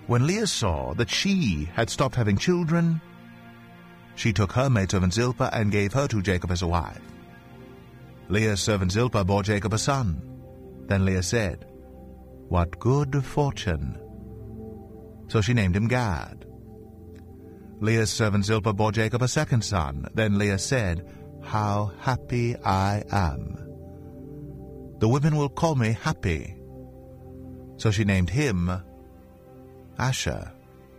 When Leah saw that she had stopped having children, she took her maidservant Zilpah and gave her to Jacob as a wife. Leah's servant Zilpah bore Jacob a son. Then Leah said, "What good fortune!" So she named him Gad. Leah's servant Zilpah bore Jacob a second son. Then Leah said, "How happy I am! The women will call me happy." So she named him Asher.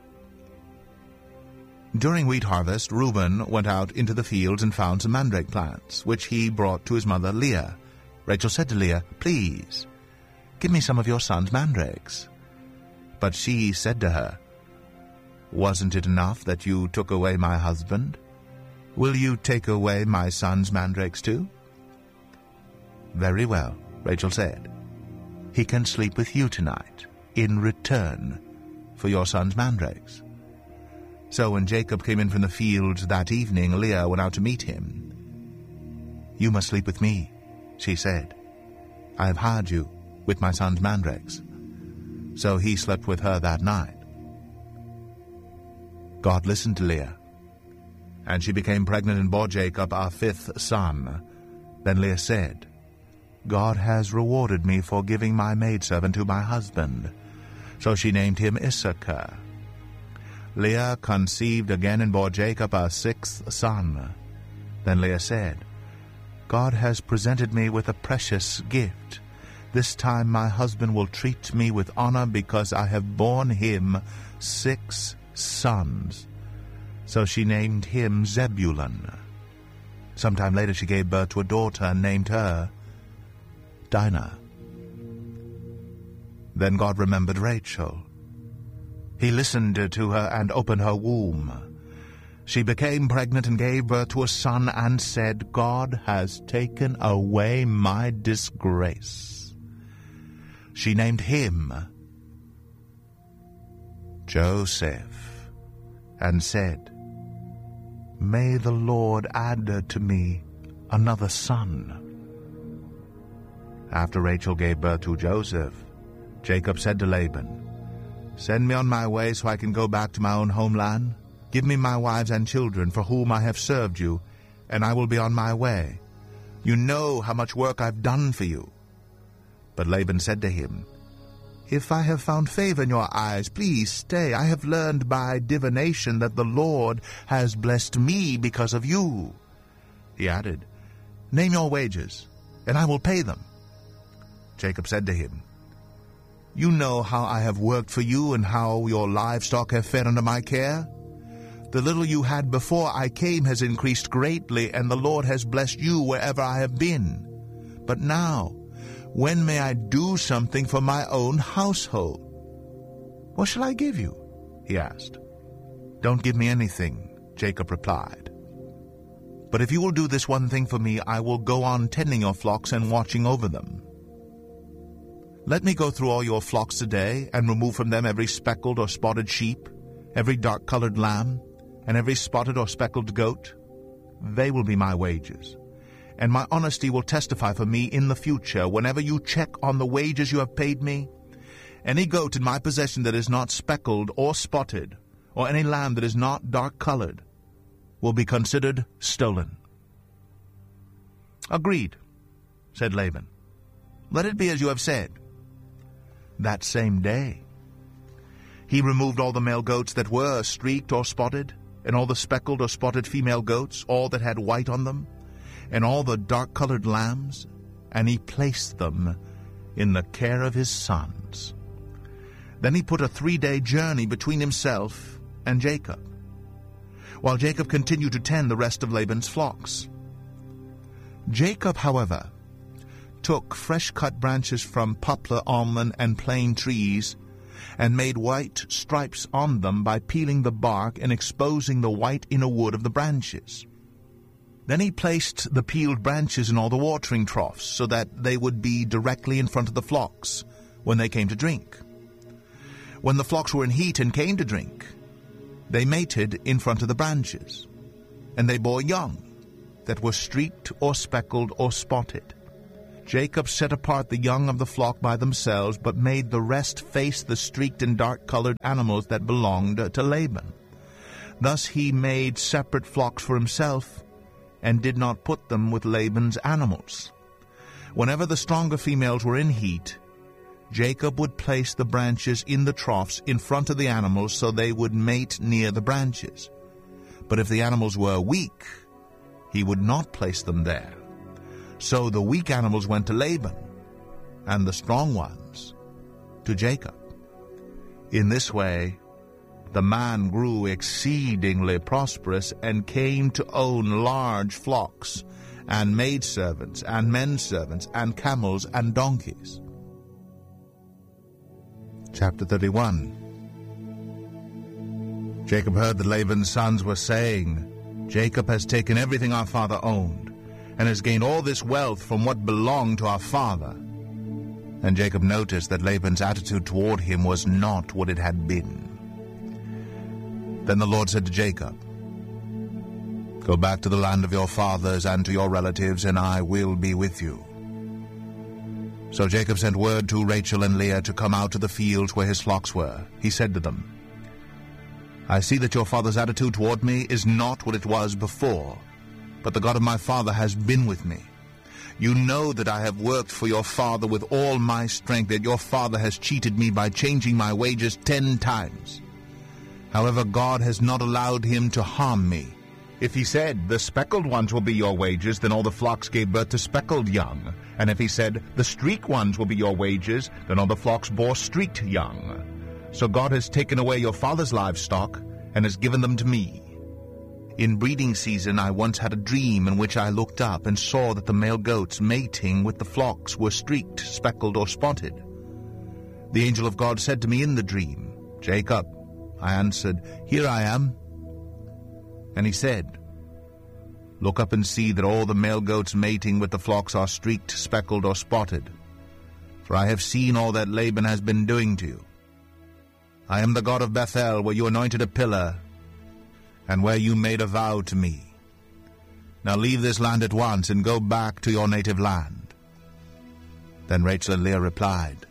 During wheat harvest, Reuben went out into the fields and found some mandrake plants, which he brought to his mother Leah. Rachel said to Leah, "Please, give me some of your son's mandrakes." But she said to her, "Wasn't it enough that you took away my husband? Will you take away my son's mandrakes too?" "Very well," Rachel said. "He can sleep with you tonight, in return for your son's mandrakes." So when Jacob came in from the fields that evening, Leah went out to meet him. "You must sleep with me," she said. "I have hired you with my son's mandrakes." So he slept with her that night. God listened to Leah, and she became pregnant and bore Jacob a fifth son. Then Leah said, "God has rewarded me for giving my maidservant to my husband." So she named him Issachar. Leah conceived again and bore Jacob a sixth son. Then Leah said, "God has presented me with a precious gift. This time my husband will treat me with honor because I have borne him 6 sons." So she named him Zebulun. Sometime later she gave birth to a daughter and named her Dinah. Then God remembered Rachel. He listened to her and opened her womb. She became pregnant and gave birth to a son and said, "God has taken away my disgrace." She named him Joseph and said, "May the Lord add to me another son." After Rachel gave birth to Joseph, Jacob said to Laban, "Send me on my way so I can go back to my own homeland. Give me my wives and children for whom I have served you, and I will be on my way. You know how much work I've done for you." But Laban said to him, "If I have found favor in your eyes, please stay. I have learned by divination that the Lord has blessed me because of you." He added, "Name your wages, and I will pay them." Jacob said to him, "You know how I have worked for you and how your livestock have fed under my care. The little you had before I came has increased greatly, and the Lord has blessed you wherever I have been. But now, when may I do something for my own household?" "What shall I give you?" he asked. "Don't give me anything," Jacob replied. "But if you will do this one thing for me, I will go on tending your flocks and watching over them. Let me go through all your flocks today and remove from them every speckled or spotted sheep, every dark-colored lamb, and every spotted or speckled goat. They will be my wages, and my honesty will testify for me in the future whenever you check on the wages you have paid me. Any goat in my possession that is not speckled or spotted, or any lamb that is not dark-colored, will be considered stolen." "Agreed," said Laban. "Let it be as you have said." That same day, he removed all the male goats that were streaked or spotted, and all the speckled or spotted female goats, all that had white on them, and all the dark-colored lambs, and he placed them in the care of his sons. Then he put a 3-day journey between himself and Jacob, while Jacob continued to tend the rest of Laban's flocks. Jacob, however, took fresh-cut branches from poplar, almond, and plane trees, and made white stripes on them by peeling the bark and exposing the white inner wood of the branches. Then he placed the peeled branches in all the watering troughs, so that they would be directly in front of the flocks when they came to drink. When the flocks were in heat and came to drink, they mated in front of the branches, and they bore young that were streaked or speckled or spotted. Jacob set apart the young of the flock by themselves, but made the rest face the streaked and dark-colored animals that belonged to Laban. Thus he made separate flocks for himself, and did not put them with Laban's animals. Whenever the stronger females were in heat, Jacob would place the branches in the troughs in front of the animals so they would mate near the branches. But if the animals were weak, he would not place them there. So the weak animals went to Laban, and the strong ones to Jacob. In this way, the man grew exceedingly prosperous and came to own large flocks, and maidservants, and menservants, and camels, and donkeys. Chapter 31. Jacob heard that Laban's sons were saying, "Jacob has taken everything our father owned, and has gained all this wealth from what belonged to our father." And Jacob noticed that Laban's attitude toward him was not what it had been. Then the Lord said to Jacob, "Go back to the land of your fathers and to your relatives, and I will be with you." So Jacob sent word to Rachel and Leah to come out to the fields where his flocks were. He said to them, "I see that your father's attitude toward me is not what it was before, but the God of my father has been with me. You know that I have worked for your father with all my strength, that your father has cheated me by changing my wages 10 times. However, God has not allowed him to harm me. If he said, 'The speckled ones will be your wages,' then all the flocks gave birth to speckled young. And if he said, 'The streaked ones will be your wages,' then all the flocks bore streaked young. So God has taken away your father's livestock and has given them to me. In breeding season I once had a dream in which I looked up and saw that the male goats mating with the flocks were streaked, speckled, or spotted. The angel of God said to me in the dream, 'Jacob.' I answered, 'Here I am.' And he said, 'Look up and see that all the male goats mating with the flocks are streaked, speckled, or spotted. For I have seen all that Laban has been doing to you. I am the God of Bethel, where you anointed a pillar, and where you made a vow to me. Now leave this land at once and go back to your native land.' Then Rachel and Leah replied,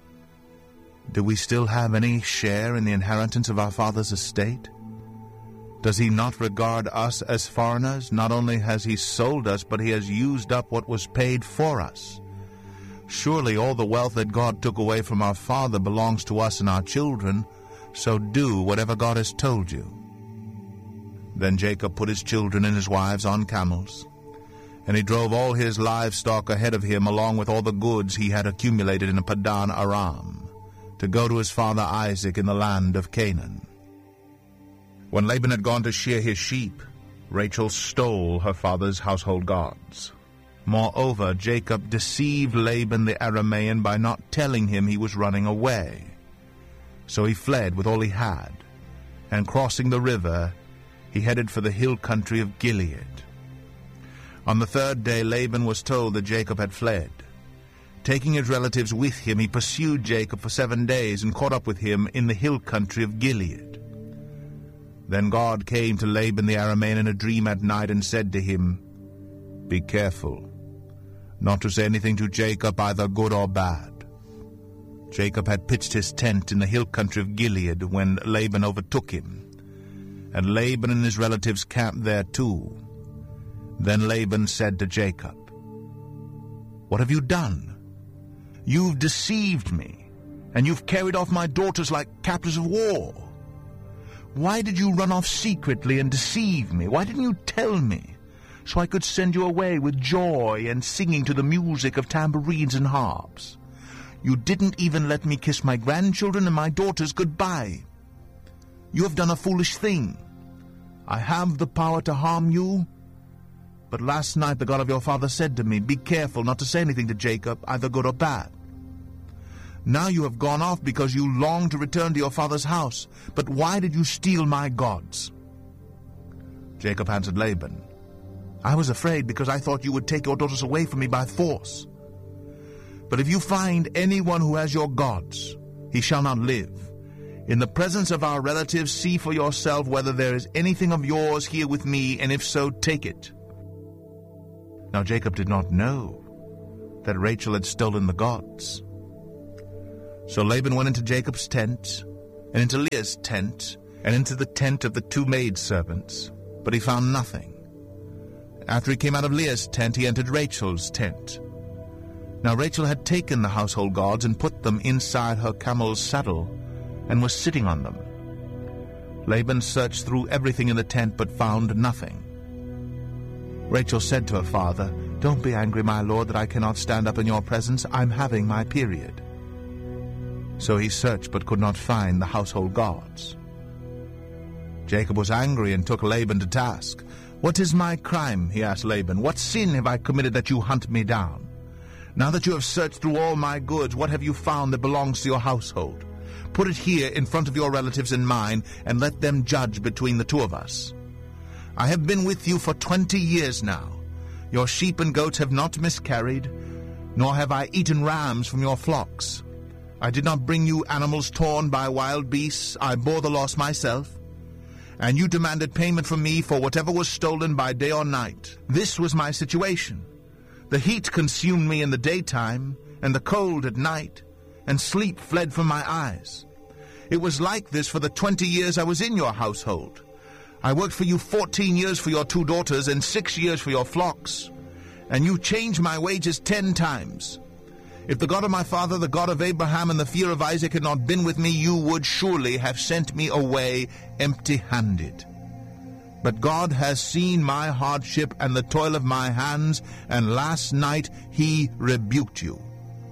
'Do we still have any share in the inheritance of our father's estate? Does he not regard us as foreigners? Not only has he sold us, but he has used up what was paid for us. Surely all the wealth that God took away from our father belongs to us and our children, so do whatever God has told you.' Then Jacob put his children and his wives on camels, and he drove all his livestock ahead of him along with all the goods he had accumulated in Padan Aram, to go to his father Isaac in the land of Canaan. When Laban had gone to shear his sheep, Rachel stole her father's household gods. Moreover, Jacob deceived Laban the Aramean by not telling him he was running away. So he fled with all he had, and crossing the river, he headed for the hill country of Gilead. On the 3rd day Laban was told that Jacob had fled. Taking his relatives with him, he pursued Jacob for 7 days and caught up with him in the hill country of Gilead. Then God came to Laban the Aramean in a dream at night and said to him, "Be careful not to say anything to Jacob, either good or bad." Jacob had pitched his tent in the hill country of Gilead when Laban overtook him, and Laban and his relatives camped there too. Then Laban said to Jacob, "What have you done? You've deceived me, and you've carried off my daughters like captives of war. Why did you run off secretly and deceive me? Why didn't you tell me, so I could send you away with joy and singing to the music of tambourines and harps? You didn't even let me kiss my grandchildren and my daughters goodbye. You have done a foolish thing. I have the power to harm you. But last night the God of your father said to me, 'Be careful not to say anything to Jacob, either good or bad.' Now you have gone off because you long to return to your father's house. But why did you steal my gods?" Jacob answered Laban, "I was afraid because I thought you would take your daughters away from me by force. But if you find anyone who has your gods, he shall not live. In the presence of our relatives, see for yourself whether there is anything of yours here with me, and if so, take it." Now Jacob did not know that Rachel had stolen the gods. So Laban went into Jacob's tent, and into Leah's tent, and into the tent of the 2 maidservants, but he found nothing. After he came out of Leah's tent, he entered Rachel's tent. Now Rachel had taken the household gods and put them inside her camel's saddle, and was sitting on them. Laban searched through everything in the tent, but found nothing. Rachel said to her father, "Don't be angry, my lord, that I cannot stand up in your presence. I'm having my period." So he searched, but could not find the household gods. Jacob was angry and took Laban to task. "What is my crime?" he asked Laban. "What sin have I committed that you hunt me down? Now that you have searched through all my goods, what have you found that belongs to your household? Put it here in front of your relatives and mine, and let them judge between the 2 of us. I have been with you for 20 years now. Your sheep and goats have not miscarried, nor have I eaten rams from your flocks. I did not bring you animals torn by wild beasts. I bore the loss myself. And you demanded payment from me for whatever was stolen by day or night. This was my situation. The heat consumed me in the daytime, and the cold at night, and sleep fled from my eyes. It was like this for the 20 years I was in your household. I worked for you 14 years for your 2 daughters and 6 years for your flocks, and you changed my wages 10 times. If the God of my father, the God of Abraham, and the fear of Isaac had not been with me, you would surely have sent me away empty-handed. But God has seen my hardship and the toil of my hands, and last night he rebuked you."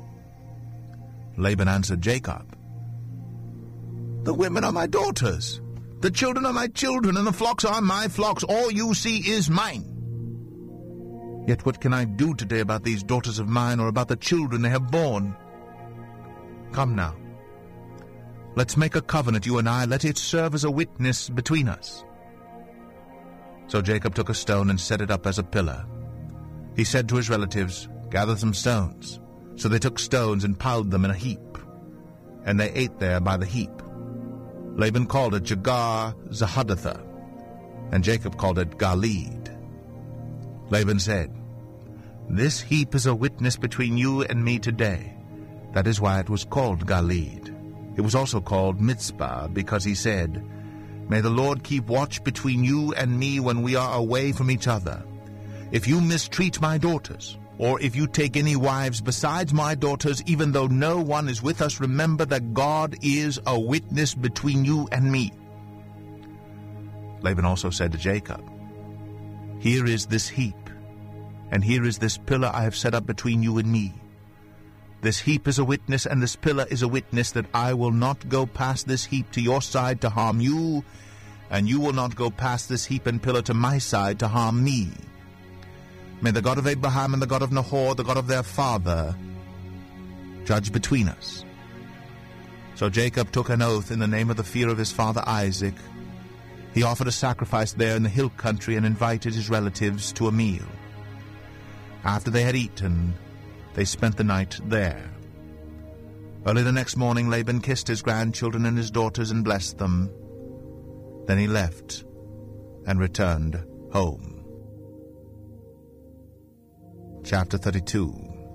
Laban answered Jacob, "The women are my daughters, the children are my children, and the flocks are my flocks. All you see is mine. Yet what can I do today about these daughters of mine, or about the children they have borne? Come now, let's make a covenant, you and I. Let it serve as a witness between us." So Jacob took a stone and set it up as a pillar. He said to his relatives, "Gather some stones." So they took stones and piled them in a heap, and they ate there by the heap. Laban called it Jegar-Zahadathah, and Jacob called it Galeed. Laban said, "This heap is a witness between you and me today." That is why it was called Galeed. It was also called Mizpah, because he said, "May the Lord keep watch between you and me when we are away from each other. If you mistreat my daughters, or if you take any wives besides my daughters, even though no one is with us, remember that God is a witness between you and me." Laban also said to Jacob, "Here is this heap, and here is this pillar I have set up between you and me. This heap is a witness, and this pillar is a witness that I will not go past this heap to your side to harm you, and you will not go past this heap and pillar to my side to harm me. May the God of Abraham and the God of Nahor, the God of their father, judge between us." So Jacob took an oath in the name of the fear of his father Isaac. He offered a sacrifice there in the hill country and invited his relatives to a meal. After they had eaten, they spent the night there. Early the next morning, Laban kissed his grandchildren and his daughters and blessed them. Then he left and returned home. Chapter 32.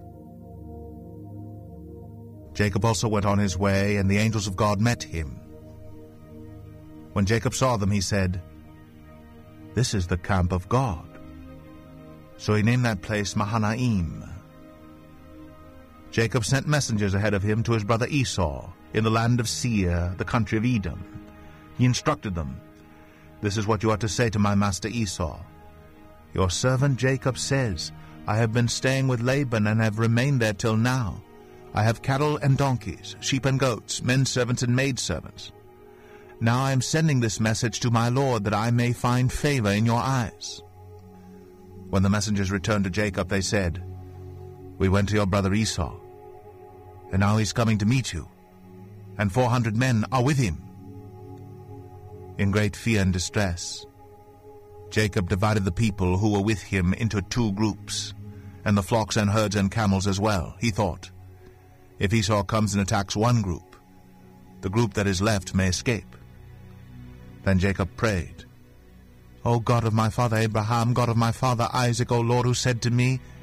Jacob also went on his way, and the angels of God met him. When Jacob saw them, he said, "This is the camp of God." So he named that place Mahanaim. Jacob sent messengers ahead of him to his brother Esau in the land of Seir, the country of Edom. He instructed them, "This is what you are to say to my master Esau. Your servant Jacob says, I have been staying with Laban and have remained there till now. I have cattle and donkeys, sheep and goats, men servants and maid servants. Now I am sending this message to my lord that I may find favor in your eyes." When the messengers returned to Jacob, they said, "We went to your brother Esau, and now he's coming to meet you, and 400 men are with him." In great fear and distress, Jacob divided the people who were with him into 2 groups, and the flocks and herds and camels as well. He thought, if Esau comes and attacks one group, the group that is left may escape. Then Jacob prayed, "O God of my father Abraham, God of my father Isaac, O Lord, who said to me,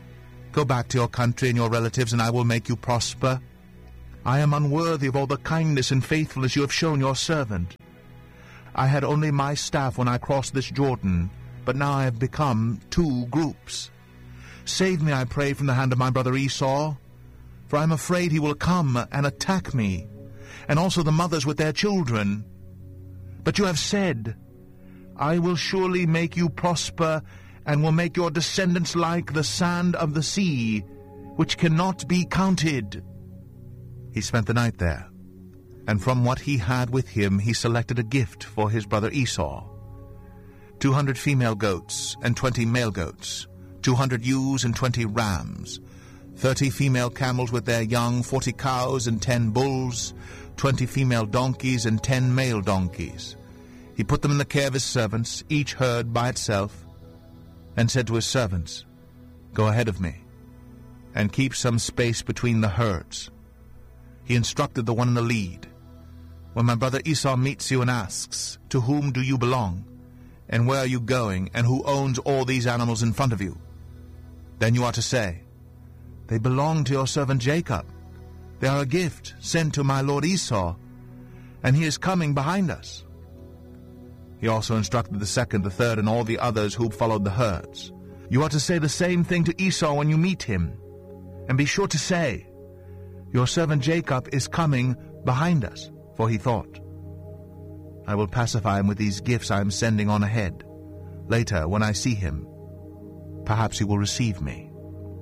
Go back to your country and your relatives, and I will make you prosper. I am unworthy of all the kindness and faithfulness you have shown your servant. I had only my staff when I crossed this Jordan, but now I have become 2 groups. Save me, I pray, from the hand of my brother Esau, for I am afraid he will come and attack me, and also the mothers with their children. But you have said, I will surely make you prosper, and will make your descendants like the sand of the sea, which cannot be counted. He spent the night there, and from what he had with him he selected a gift for his brother Esau: 200 female goats and 20 male goats, 200 ewes and 20 rams, 30 female camels with their young, 40 cows and 10 bulls, 20 female donkeys and 10 male donkeys. He put them in the care of his servants, each herd by itself, and said to his servants, Go ahead of me, and keep some space between the herds. He instructed the one in the lead, When my brother Esau meets you and asks, To whom do you belong? And where are you going? And who owns all these animals in front of you? Then you are to say, They belong to your servant Jacob. They are a gift sent to my lord Esau, and he is coming behind us. He also instructed the second, the third, and all the others who followed the herds. You are to say the same thing to Esau when you meet him, and be sure to say, Your servant Jacob is coming behind us. For he thought, I will pacify him with these gifts I am sending on ahead. Later, when I see him, perhaps he will receive me.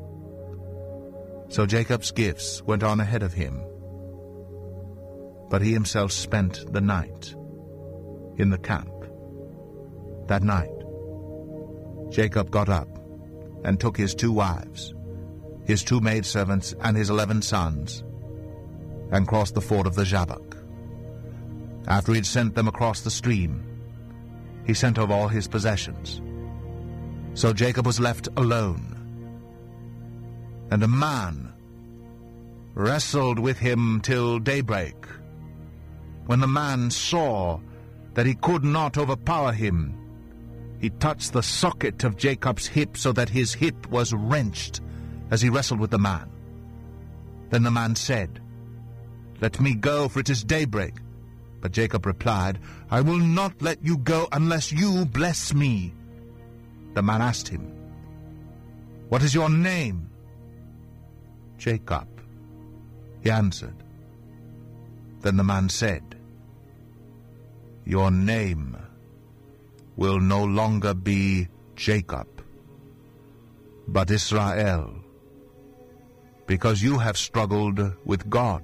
So Jacob's gifts went on ahead of him, but he himself spent the night in the camp. That night, Jacob got up and took his 2 wives, his 2 maidservants, and his 11 sons, and crossed the ford of the Jabbok. After he had sent them across the stream, he sent over all his possessions. So Jacob was left alone, and a man wrestled with him till daybreak. When the man saw that he could not overpower him, he touched the socket of Jacob's hip so that his hip was wrenched as he wrestled with the man. Then the man said, Let me go, for it is daybreak. But Jacob replied, I will not let you go unless you bless me. The man asked him, What is your name? Jacob, he answered. Then the man said, Your name will no longer be Jacob, but Israel, because you have struggled with God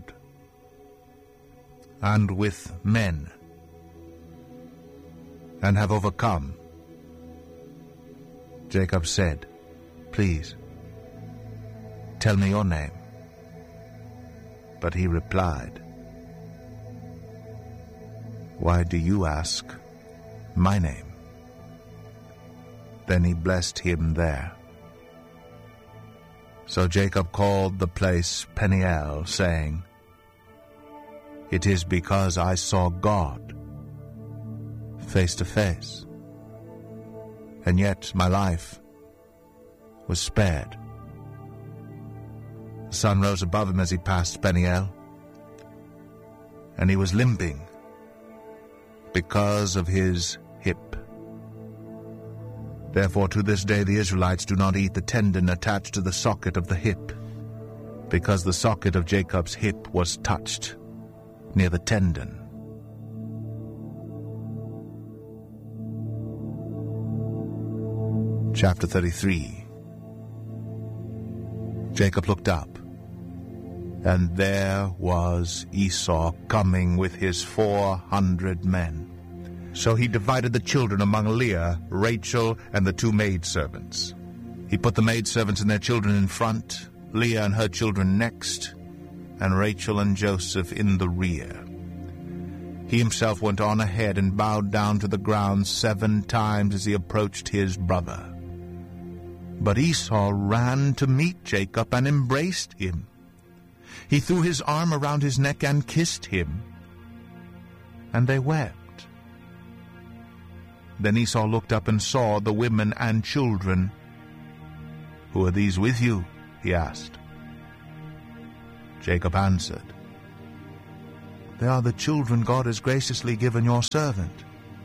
and with men, and have overcome. Jacob said, Please, tell me your name. But he replied, Why do you ask my name? Then he blessed him there. So Jacob called the place Peniel, saying, It is because I saw God face to face, and yet my life was spared. The sun rose above him as he passed Peniel, and he was limping because of his hip. Therefore, to this day the Israelites do not eat the tendon attached to the socket of the hip, because the socket of Jacob's hip was touched near the tendon. Chapter 33. Jacob looked up, and there was Esau coming with his 400 men. So he divided the children among Leah, Rachel, and the 2 maidservants. He put the maidservants and their children in front, Leah and her children next, and Rachel and Joseph in the rear. He himself went on ahead and bowed down to the ground 7 times as he approached his brother. But Esau ran to meet Jacob and embraced him. He threw his arm around his neck and kissed him, and they wept. Then Esau looked up and saw the women and children. Who are these with you? he asked. Jacob answered, "They are the children God has graciously given your servant."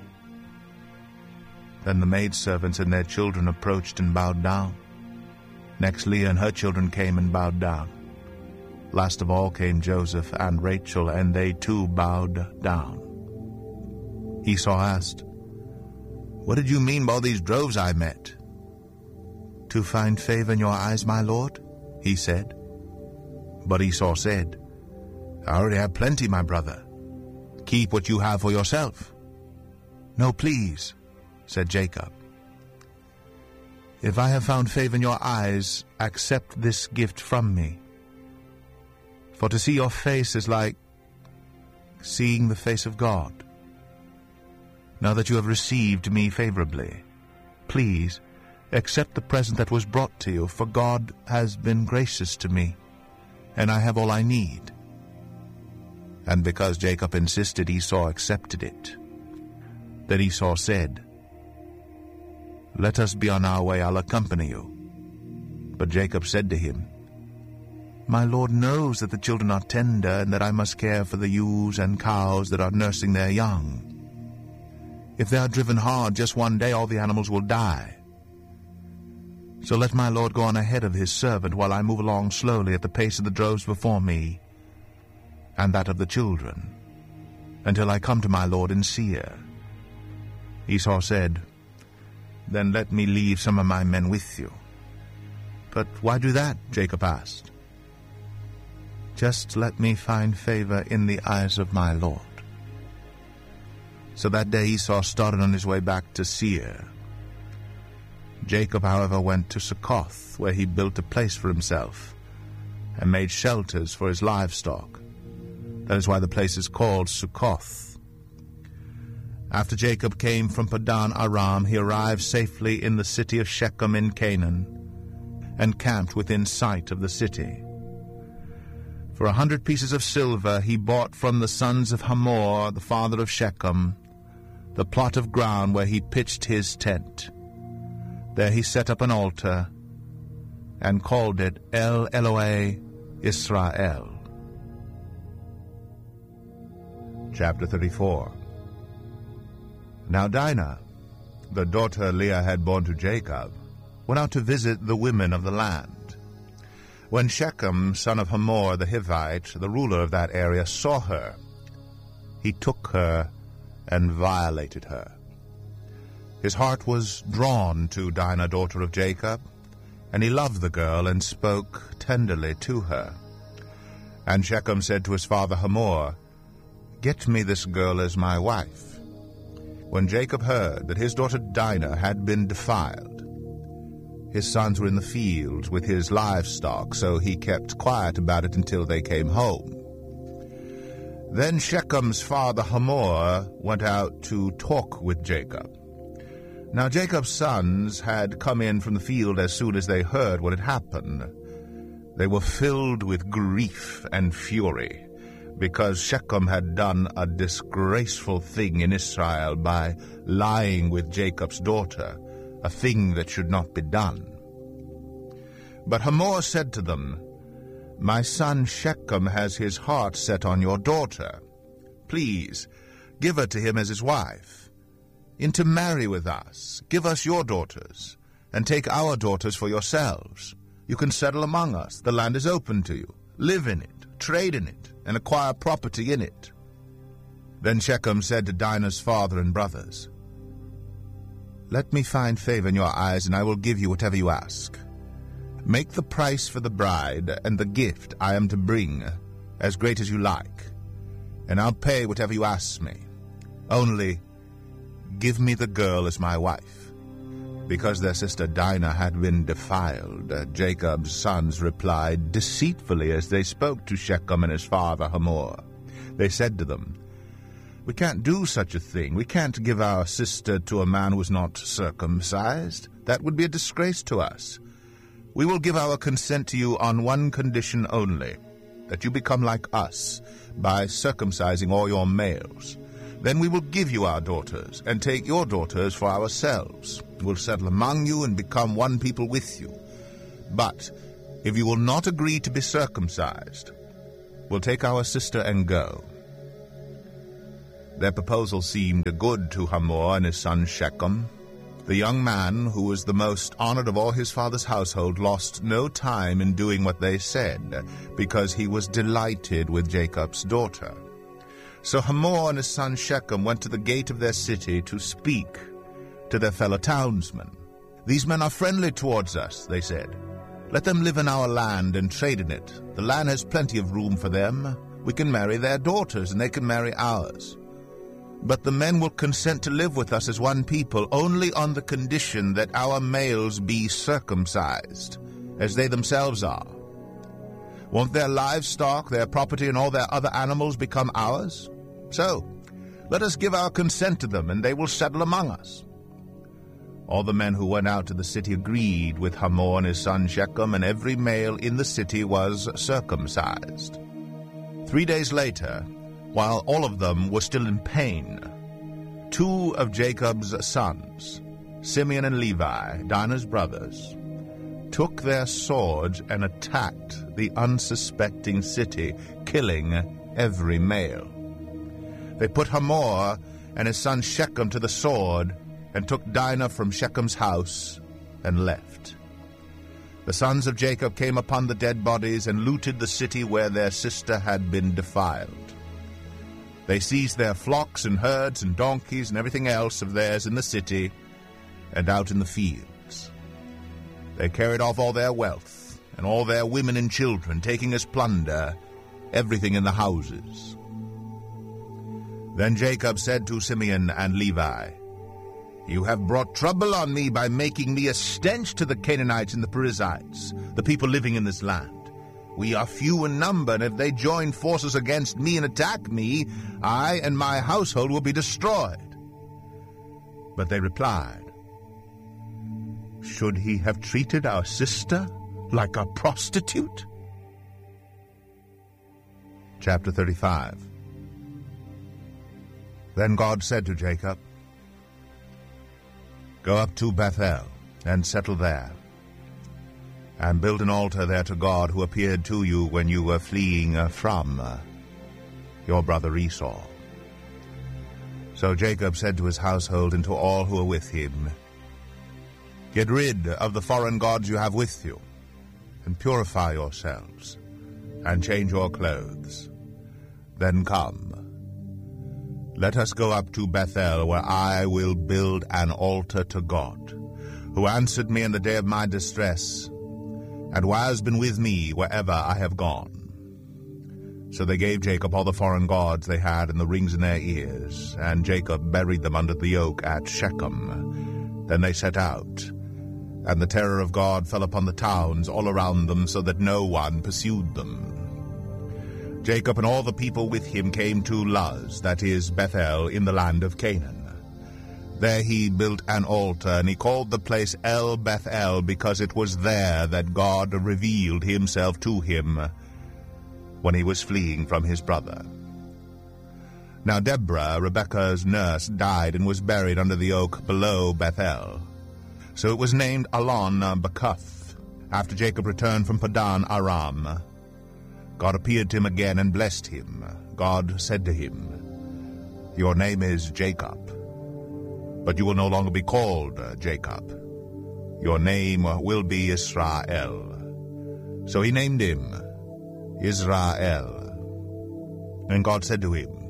Then the maidservants and their children approached and bowed down. Next Leah and her children came and bowed down. Last of all came Joseph and Rachel, and they too bowed down. Esau asked, "What did you mean by all these droves I met?" "To find favor in your eyes, my lord," he said. But Esau said, "I already have plenty, my brother. Keep what you have for yourself." "No, please," said Jacob. "If I have found favor in your eyes, accept this gift from me. For to see your face is like seeing the face of God. Now that you have received me favorably, please accept the present that was brought to you, for God has been gracious to me, and I have all I need." And because Jacob insisted, Esau accepted it. Then Esau said, "Let us be on our way, I'll accompany you." But Jacob said to him, "My lord knows that the children are tender, and that I must care for the ewes and cows that are nursing their young. If they are driven hard just one day, all the animals will die. So let my lord go on ahead of his servant, while I move along slowly at the pace of the droves before me, and that of the children, until I come to my lord in Seir." Esau said, "Then let me leave some of my men with you." "But why do that?" Jacob asked. "Just let me find favor in the eyes of my lord." So that day Esau started on his way back to Seir. Jacob, however, went to Succoth, where he built a place for himself and made shelters for his livestock. That is why the place is called Succoth. After Jacob came from Padan Aram, he arrived safely in the city of Shechem in Canaan and camped within sight of the city. For 100 pieces of silver he bought from the sons of Hamor, the father of Shechem, the plot of ground where he pitched his tent. There he set up an altar and called it El Elohe Israel. Chapter 34. Now Dinah, the daughter Leah had borne to Jacob, went out to visit the women of the land. When Shechem, son of Hamor the Hivite, the ruler of that area, saw her, he took her and violated her. His heart was drawn to Dinah, daughter of Jacob, and he loved the girl and spoke tenderly to her. And Shechem said to his father Hamor, "Get me this girl as my wife." When Jacob heard that his daughter Dinah had been defiled, his sons were in the fields with his livestock, so he kept quiet about it until they came home. Then Shechem's father Hamor went out to talk with Jacob. Now Jacob's sons had come in from the field as soon as they heard what had happened. They were filled with grief and fury, because Shechem had done a disgraceful thing in Israel by lying with Jacob's daughter, a thing that should not be done. But Hamor said to them, "My son Shechem has his heart set on your daughter. Please, give her to him as his wife. Intermarry with us, give us your daughters, and take our daughters for yourselves. You can settle among us, the land is open to you. Live in it, trade in it, and acquire property in it." Then Shechem said to Dinah's father and brothers, "Let me find favor in your eyes, and I will give you whatever you ask. Make the price for the bride and the gift I am to bring as great as you like, and I'll pay whatever you ask me. Only give me the girl as my wife." Because their sister Dinah had been defiled, Jacob's sons replied deceitfully as they spoke to Shechem and his father Hamor. They said to them, "We can't do such a thing. We can't give our sister to a man who is not circumcised. That would be a disgrace to us. We will give our consent to you on one condition only, that you become like us by circumcising all your males. Then we will give you our daughters, and take your daughters for ourselves. We'll settle among you and become one people with you. But If you will not agree to be circumcised, we'll take our sister and go." Their proposal seemed good to Hamor and his son Shechem. The young man, who was the most honored of all his father's household, lost no time in doing what they said, because he was delighted with Jacob's daughter. So Hamor and his son Shechem went to the gate of their city to speak to their fellow townsmen. "These men are friendly towards us," they said. "Let them live in our land and trade in it. The land has plenty of room for them. We can marry their daughters, and they can marry ours. But the men will consent to live with us as one people, only on the condition that our males be circumcised, as they themselves are. Won't their livestock, their property, and all their other animals become ours? So, let us give our consent to them, and they will settle among us." All the men who went out to the city agreed with Hamor and his son Shechem, and every male in the city was circumcised. 3 days later, while all of them were still in pain, 2 of Jacob's sons, Simeon and Levi, Dinah's brothers, took their swords and attacked the unsuspecting city, killing every male. They put Hamor and his son Shechem to the sword and took Dinah from Shechem's house and left. The sons of Jacob came upon the dead bodies and looted the city where their sister had been defiled. They seized their flocks and herds and donkeys and everything else of theirs in the city and out in the fields. They carried off all their wealth and all their women and children, taking as plunder everything in the houses. Then Jacob said to Simeon and Levi, "You have brought trouble on me by making me a stench to the Canaanites and the Perizzites, the people living in this land. We are few in number, and if they join forces against me and attack me, I and my household will be destroyed." But they replied, "Should he have treated our sister like a prostitute?" Chapter 35. Then God said to Jacob, "Go up to Bethel and settle there, and build an altar there to God who appeared to you when you were fleeing from your brother Esau." So Jacob said to his household and to all who were with him, "Get rid of the foreign gods you have with you, and purify yourselves, and change your clothes. Then come, let us go up to Bethel, where I will build an altar to God, who answered me in the day of my distress, and who has been with me wherever I have gone." So they gave Jacob all the foreign gods they had and the rings in their ears, and Jacob buried them under the oak at Shechem. Then they set out, and the terror of God fell upon the towns all around them, so that no one pursued them. Jacob and all the people with him came to Luz, that is, Bethel, in the land of Canaan. There he built an altar, and he called the place El Bethel, because it was there that God revealed himself to him when he was fleeing from his brother. Now Deborah, Rebekah's nurse, died and was buried under the oak below Bethel. So it was named Allon Bacuth, after Jacob returned from Padan Aram. God appeared to him again and blessed him. God said to him, "Your name is Jacob, but you will no longer be called Jacob. Your name will be Israel." So he named him Israel. And God said to him,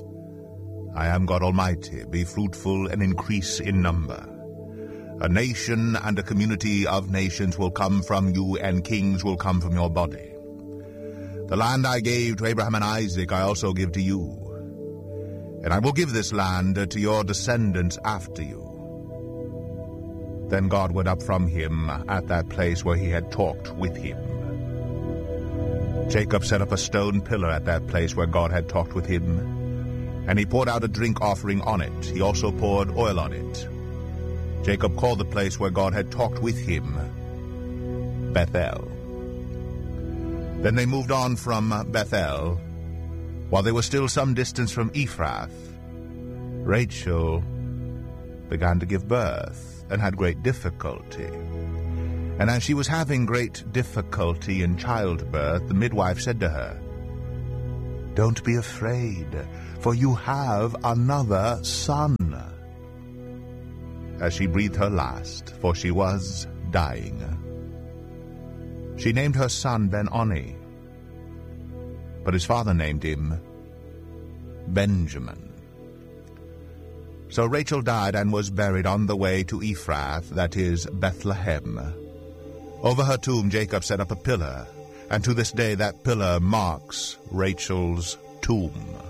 "I am God Almighty. Be fruitful and increase in number. A nation and a community of nations will come from you, and kings will come from your body. The land I gave to Abraham and Isaac I also give to you, and I will give this land to your descendants after you." Then God went up from him at that place where he had talked with him. Jacob set up a stone pillar at that place where God had talked with him, and he poured out a drink offering on it. He also poured oil on it. Jacob called the place where God had talked with him Bethel. Then they moved on from Bethel. While they were still some distance from Ephrath, Rachel began to give birth and had great difficulty. And as she was having great difficulty in childbirth, the midwife said to her, "Don't be afraid, for you have another son." As she breathed her last, for she was dying, she named her son Ben-Oni, but his father named him Benjamin. So Rachel died and was buried on the way to Ephrath, that is, Bethlehem. Over her tomb Jacob set up a pillar, and to this day that pillar marks Rachel's tomb.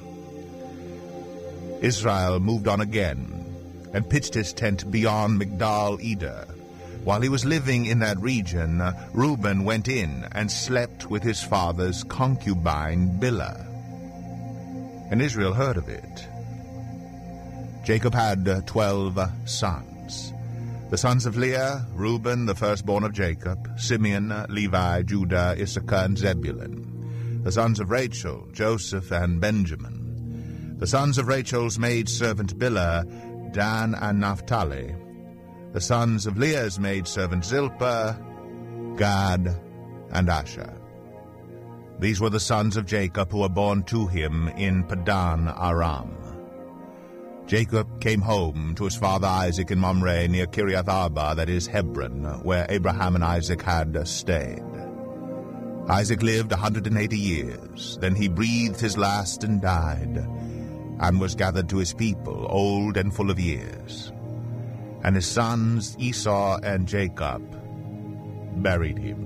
Israel moved on again, and pitched his tent beyond Migdal Eder. While he was living in that region, Reuben went in and slept with his father's concubine Bilhah. And Israel heard of it. Jacob had 12 sons. The sons of Leah, Reuben, the firstborn of Jacob, Simeon, Levi, Judah, Issachar, and Zebulun. The sons of Rachel, Joseph, and Benjamin. The sons of Rachel's maidservant Bilhah, Dan and Naphtali. The sons of Leah's maidservant Zilpah, Gad, and Asher. These were the sons of Jacob who were born to him in Padan Aram. Jacob came home to his father Isaac in Mamre near Kiriath Arba, that is Hebron, where Abraham and Isaac had stayed. Isaac lived 180 years. Then he breathed his last and died, and was gathered to his people, old and full of years. And his sons Esau and Jacob buried him.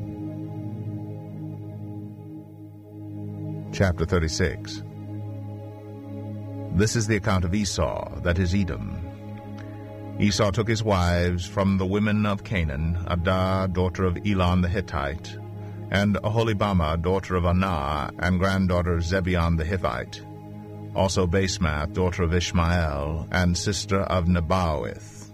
Chapter 36. This is the account of Esau, that is Edom. Esau took his wives from the women of Canaan, Adah, daughter of Elon the Hittite, and Aholibamah, daughter of Anah, and granddaughter of Zebeon the Hivite, also Basemath, daughter of Ishmael, and sister of Nebaioth.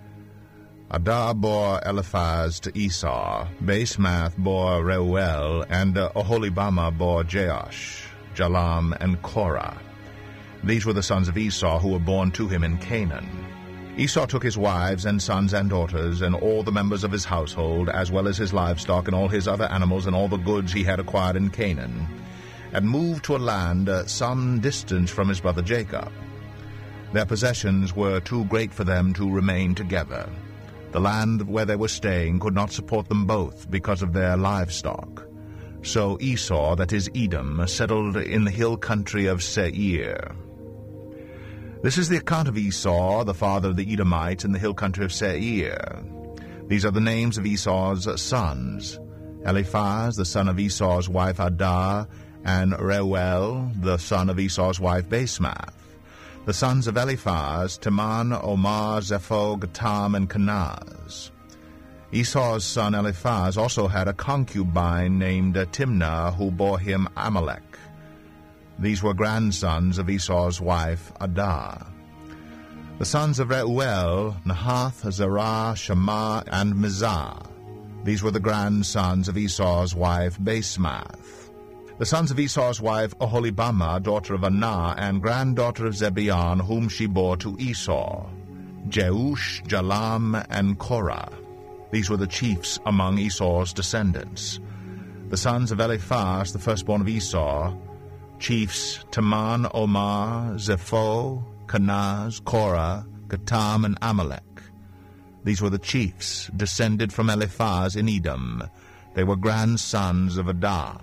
Adah bore Eliphaz to Esau, Basemath bore Reuel, and Aholibamah bore Jeush, Jalam, and Korah. These were the sons of Esau who were born to him in Canaan. Esau took his wives and sons and daughters, and all the members of his household, as well as his livestock and all his other animals and all the goods he had acquired in Canaan, and moved to a land some distance from his brother Jacob. Their possessions were too great for them to remain together. The land where they were staying could not support them both because of their livestock. So Esau, that is Edom, settled in the hill country of Seir. This is the account of Esau, the father of the Edomites, in the hill country of Seir. These are the names of Esau's sons: Eliphaz, the son of Esau's wife Adah, and Reuel, the son of Esau's wife Basemath. The sons of Eliphaz, Teman, Omar, Zepho, Gatam, and Kenaz. Esau's son Eliphaz also had a concubine named Timnah, who bore him Amalek. These were grandsons of Esau's wife Adah. The sons of Reuel, Nahath, Zerah, Shammah, and Mizah. These were the grandsons of Esau's wife Basemath. The sons of Esau's wife Aholibamah, daughter of Anah, and granddaughter of Zebeon, whom she bore to Esau: Jeush, Jalam, and Korah. These were the chiefs among Esau's descendants. The sons of Eliphaz, the firstborn of Esau: chiefs Teman, Omar, Zepho, Kenaz, Korah, Gatam, and Amalek. These were the chiefs descended from Eliphaz in Edom. They were grandsons of Adah.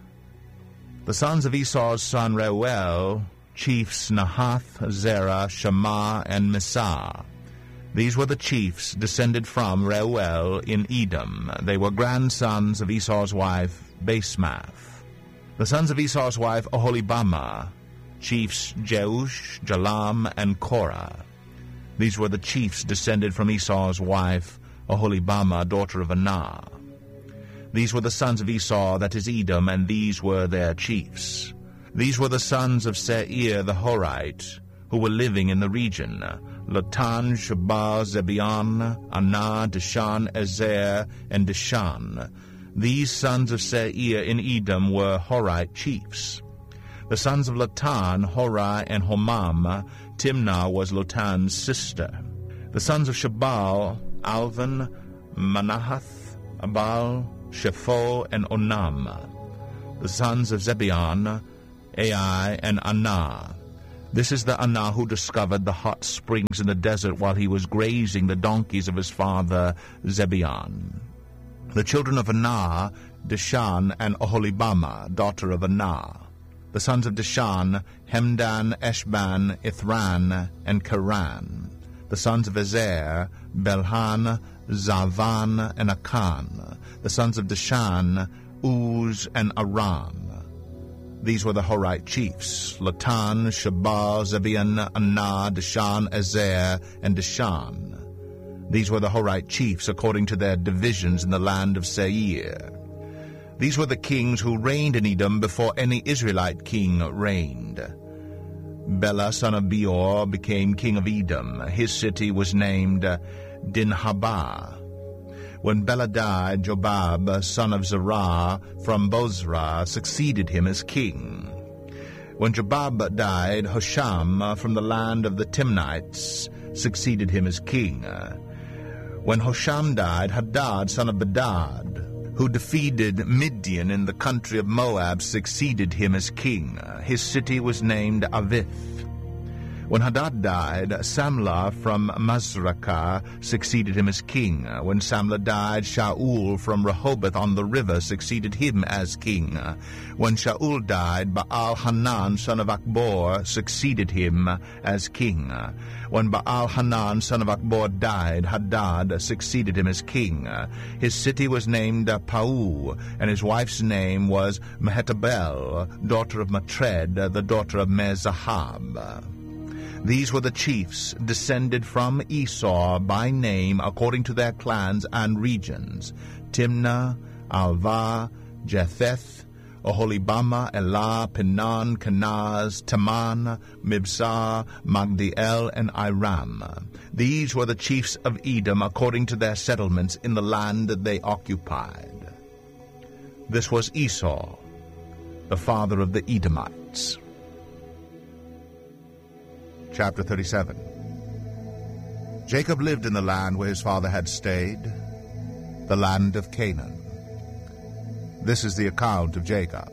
The sons of Esau's son Reuel: chiefs Nahath, Zerah, Shammah, and Mizah. These were the chiefs descended from Reuel in Edom. They were grandsons of Esau's wife Basemath. The sons of Esau's wife Aholibamah: chiefs Jeush, Jalam, and Korah. These were the chiefs descended from Esau's wife Aholibamah, daughter of Anah. These were the sons of Esau, that is Edom, and these were their chiefs. These were the sons of Seir the Horite, who were living in the region: Lotan, Shobal, Zebeon, Anah, Dishan, Ezer, and Dishan. These sons of Seir in Edom were Horite chiefs. The sons of Lotan, Horah, and Homam. Timnah was Lotan's sister. The sons of Shobal: Alvan, Manahath, Abal, Shepho, and Onam. The sons of Zebeon, Ai, and Anah. This is the Anah who discovered the hot springs in the desert while he was grazing the donkeys of his father Zebeon. The children of Anah, Dishan and Oholibamah, daughter of Anah. The sons of Dishan, Hemdan, Eshban, Ithran, and Karan. The sons of Ezer, Belhan, Zavan, and Akan. The sons of Dishan, Uz, and Aram. These were the Horite chiefs, Latan, Shabal, Zebeon, Anah, Dishan, Ezer, and Dishan. These were the Horite chiefs according to their divisions in the land of Seir. These were the kings who reigned in Edom before any Israelite king reigned. Bela, son of Beor, became king of Edom. His city was named Dinhabah. When Bela died, Jobab, son of Zerah, from Bozrah, succeeded him as king. When Jobab died, Hosham, from the land of the Timnites, succeeded him as king. When Hosham died, Hadad, son of Bedad, who defeated Midian in the country of Moab, succeeded him as king. His city was named Avith. When Hadad died, Samlah from Masrekah succeeded him as king. When Samlah died, Shaul from Rehoboth on the river succeeded him as king. When Shaul died, Baal-Hanan, son of Akbor, succeeded him as king. When Baal-Hanan, son of Akbor, died, Hadad succeeded him as king. His city was named Pau, and his wife's name was Mehetabel, daughter of Matred, the daughter of Mezahab. These were the chiefs descended from Esau by name according to their clans and regions: Timnah, Alvah, Jetheth, Oholibamah, Elah, Pinan, Kenaz, Taman, Mibsar, Magdiel, and Iram. These were the chiefs of Edom according to their settlements in the land they occupied. This was Esau, the father of the Edomites. Chapter 37. Jacob lived in the land where his father had stayed, the land of Canaan. This is the account of Jacob.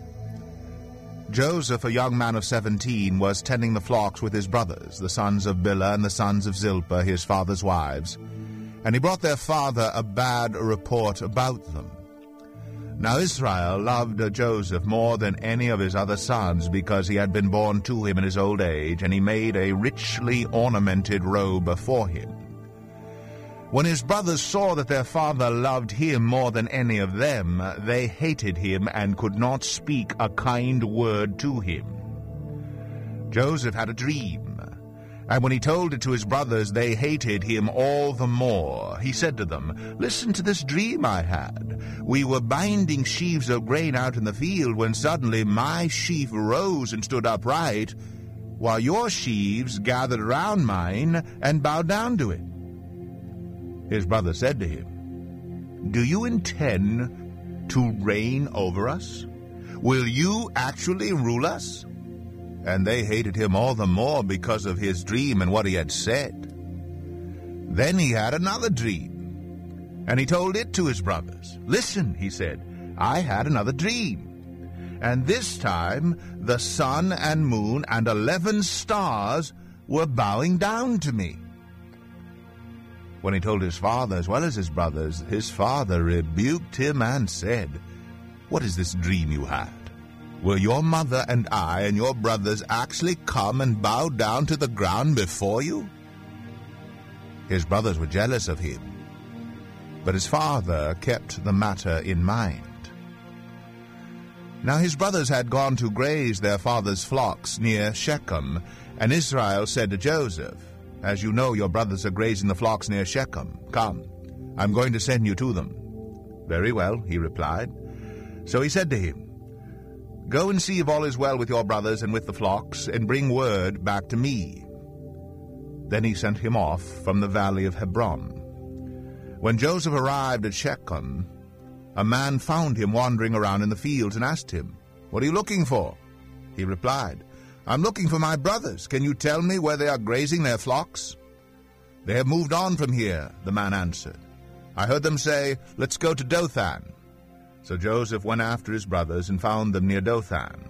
Joseph, a young man of 17, was tending the flocks with his brothers, the sons of Bilhah and the sons of Zilpah, his father's wives, and he brought their father a bad report about them. Now Israel loved Joseph more than any of his other sons, because he had been born to him in his old age, and he made a richly ornamented robe for him. When his brothers saw that their father loved him more than any of them, they hated him and could not speak a kind word to him. Joseph had a dream, and when he told it to his brothers, they hated him all the more. He said to them, "Listen to this dream I had. We were binding sheaves of grain out in the field when suddenly my sheaf rose and stood upright, while your sheaves gathered around mine and bowed down to it." His brother said to him, "Do you intend to reign over us? Will you actually rule us?" And they hated him all the more because of his dream and what he had said. Then he had another dream, and he told it to his brothers. "Listen," he said, "I had another dream. And this time the sun and moon and 11 stars were bowing down to me." When he told his father as well as his brothers, his father rebuked him and said, "What is this dream you had? Will your mother and I and your brothers actually come and bow down to the ground before you?" His brothers were jealous of him, but his father kept the matter in mind. Now his brothers had gone to graze their father's flocks near Shechem, and Israel said to Joseph, "As you know, your brothers are grazing the flocks near Shechem. Come, I'm going to send you to them." "Very well," he replied. So he said to him, "Go and see if all is well with your brothers and with the flocks, and bring word back to me." Then he sent him off from the valley of Hebron. When Joseph arrived at Shechem, a man found him wandering around in the fields and asked him, "What are you looking for?" He replied, "I'm looking for my brothers. Can you tell me where they are grazing their flocks?" "They have moved on from here," the man answered. I heard them say, 'Let's go to Dothan.' So Joseph went after his brothers and found them near Dothan.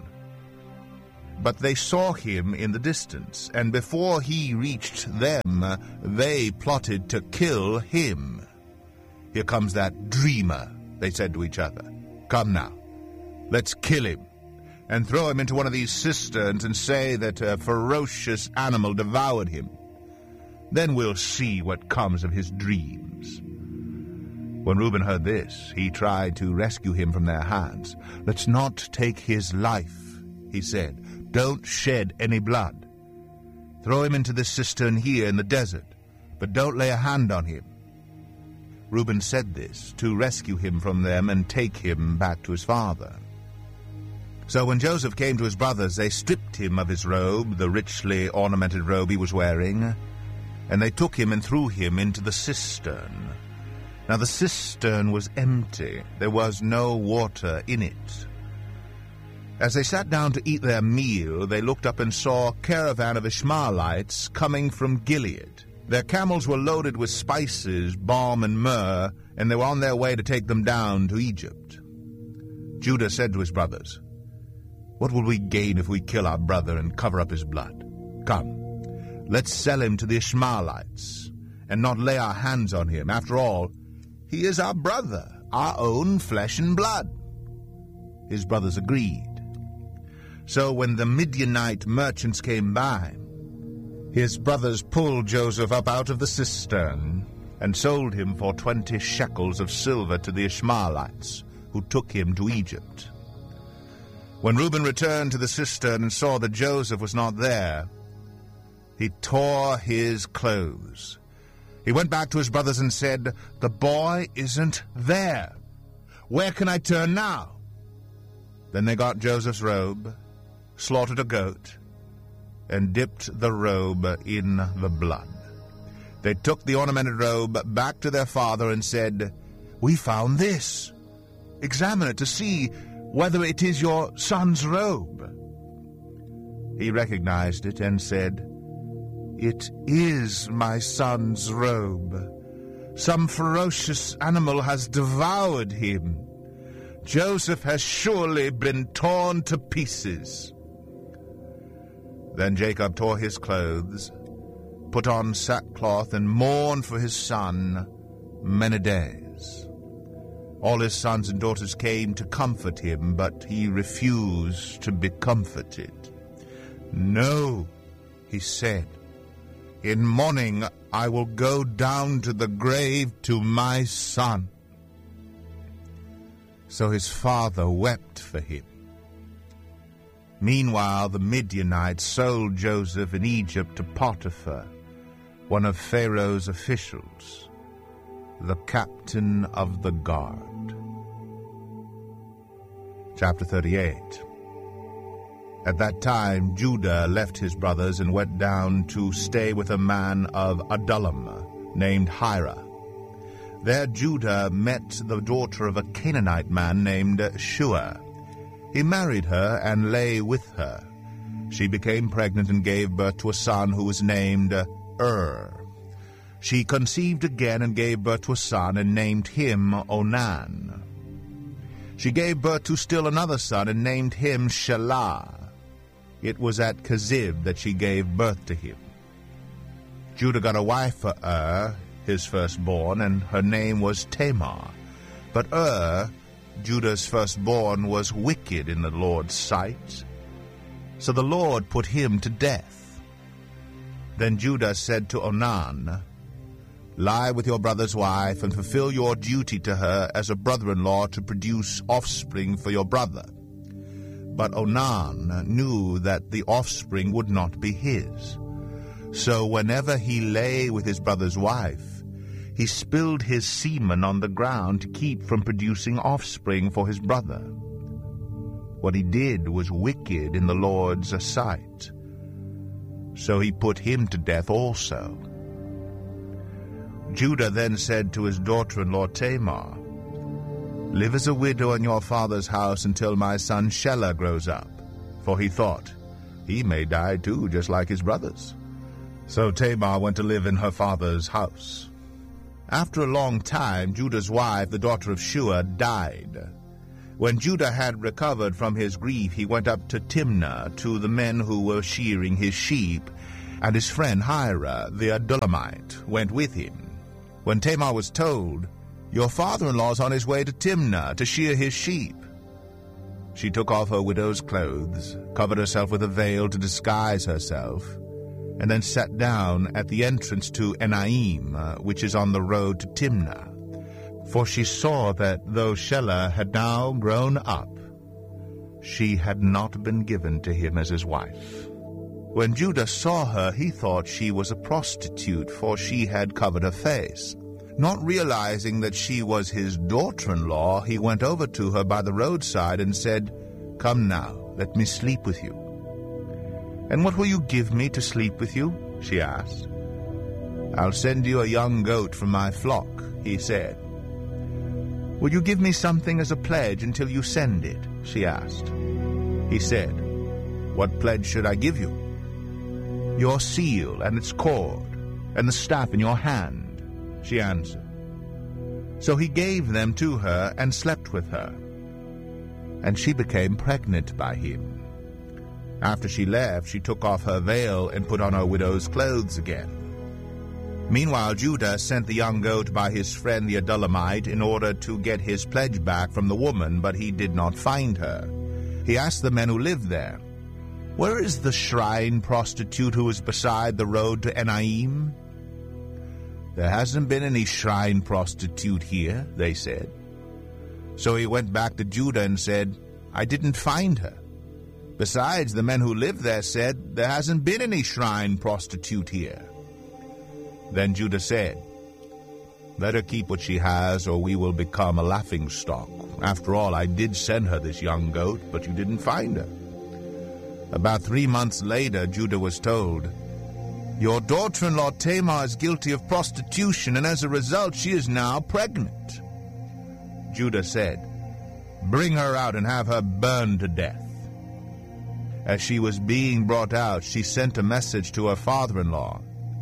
But they saw him in the distance, and before he reached them, they plotted to kill him. 'Here comes that dreamer,' they said to each other. 'Come now, let's kill him, and throw him into one of these cisterns and say that a ferocious animal devoured him. Then we'll see what comes of his dreams.' When Reuben heard this, he tried to rescue him from their hands. 'Let's not take his life,' he said. 'Don't shed any blood. Throw him into this cistern here in the desert, but don't lay a hand on him.' Reuben said this to rescue him from them and take him back to his father. So when Joseph came to his brothers, they stripped him of his robe, the richly ornamented robe he was wearing, and they took him and threw him into the cistern. Now the cistern was empty. There was no water in it. As they sat down to eat their meal, they looked up and saw a caravan of Ishmaelites coming from Gilead. Their camels were loaded with spices, balm, and myrrh, and they were on their way to take them down to Egypt. Judah said to his brothers, 'What will we gain if we kill our brother and cover up his blood? Come, let's sell him to the Ishmaelites and not lay our hands on him. After all, he is our brother, our own flesh and blood.' His brothers agreed. So when the Midianite merchants came by, his brothers pulled Joseph up out of the cistern and sold him for 20 shekels of silver to the Ishmaelites, who took him to Egypt. When Reuben returned to the cistern and saw that Joseph was not there, he tore his clothes. He went back to his brothers and said, 'The boy isn't there. Where can I turn now?' Then they got Joseph's robe, slaughtered a goat, and dipped the robe in the blood. They took the ornamented robe back to their father and said, 'We found this. Examine it to see whether it is your son's robe.' He recognized it and said, 'It is my son's robe. Some ferocious animal has devoured him. Joseph has surely been torn to pieces.' Then Jacob tore his clothes, put on sackcloth, and mourned for his son many days. All his sons and daughters came to comfort him, but he refused to be comforted. 'No,' he said, 'in mourning I will go down to the grave to my son.' So his father wept for him. Meanwhile, the Midianites sold Joseph in Egypt to Potiphar, one of Pharaoh's officials, the captain of the guard. Chapter 38. At that time, Judah left his brothers and went down to stay with a man of Adullam named Hira. There Judah met the daughter of a Canaanite man named Shua. He married her and lay with her. She became pregnant and gave birth to a son who was named She conceived again and gave birth to a son and named him Onan. She gave birth to still another son and named him Shelah. It was at Kezib that she gave birth to him. Judah got a wife for his firstborn, and her name was Tamar. But Judah's firstborn, was wicked in the Lord's sight, so the Lord put him to death. Then Judah said to Onan, "Lie with your brother's wife and fulfill your duty to her as a brother-in-law to produce offspring for your brother." But Onan knew that the offspring would not be his. So whenever he lay with his brother's wife, he spilled his semen on the ground to keep from producing offspring for his brother. What he did was wicked in the Lord's sight. So he put him to death also. Judah then said to his daughter-in-law Tamar, "Live as a widow in your father's house until my son Shelah grows up." For he thought, he may die too, just like his brothers. So Tamar went to live in her father's house. After a long time, Judah's wife, the daughter of Shua, died. When Judah had recovered from his grief, he went up to Timnah to the men who were shearing his sheep, and his friend Hira, the Adullamite, went with him. When Tamar was told, "Your father-in-law is on his way to Timnah to shear his sheep," she took off her widow's clothes, covered herself with a veil to disguise herself, and then sat down at the entrance to Enaim, which is on the road to Timnah. For she saw that though Shelah had now grown up, she had not been given to him as his wife. When Judah saw her, he thought she was a prostitute, for she had covered her face. Not realizing that she was his daughter-in-law, he went over to her by the roadside and said, "Come now, let me sleep with you." "And what will you give me to sleep with you?" she asked. "I'll send you a young goat from my flock," he said. "Will you give me something as a pledge until you send it?" she asked. He said, "What pledge should I give you?" "Your seal and its cord, and the staff in your hand," she answered. So he gave them to her and slept with her, and she became pregnant by him. After she left, she took off her veil and put on her widow's clothes again. Meanwhile, Judah sent the young goat by his friend the Adullamite in order to get his pledge back from the woman, but he did not find her. He asked the men who lived there, "Where is the shrine prostitute who is beside the road to Enaim?" "There hasn't been any shrine prostitute here," they said. So he went back to Judah and said, "I didn't find her. Besides, the men who live there said, 'There hasn't been any shrine prostitute here.'" Then Judah said, "Let her keep what she has, or we will become a laughingstock. After all, I did send her this young goat, but you didn't find her." About 3 months later, Judah was told, "Your daughter-in-law Tamar is guilty of prostitution, and as a result she is now pregnant." Judah said, "Bring her out and have her burned to death." As she was being brought out, she sent a message to her father-in-law.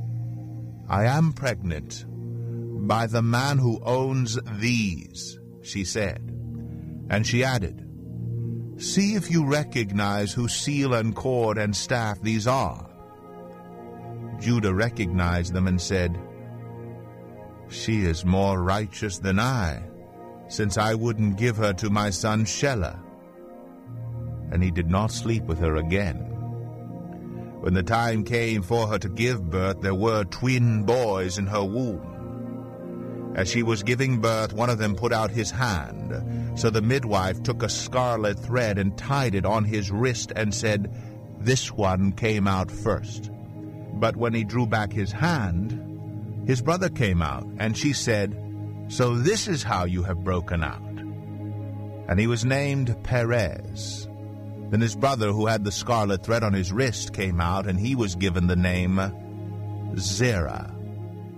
"I am pregnant by the man who owns these," she said. And she added, "See if you recognize whose seal and cord and staff these are." Judah recognized them and said, "She is more righteous than I, since I wouldn't give her to my son Shelah." And he did not sleep with her again. When the time came for her to give birth, there were twin boys in her womb. As she was giving birth, one of them put out his hand. So the midwife took a scarlet thread and tied it on his wrist and said, "This one came out first." But when he drew back his hand, his brother came out, and she said, "So this is how you have broken out." And he was named Perez. Then his brother, who had the scarlet thread on his wrist, came out, and he was given the name Zerah.